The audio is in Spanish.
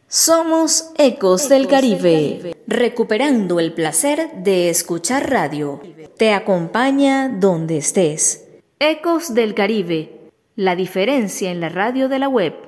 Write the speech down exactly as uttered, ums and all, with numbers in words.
Somos Ecos del Caribe, recuperando el placer de escuchar radio. Te acompaña donde estés. Ecos del Caribe, la diferencia en la radio de la web.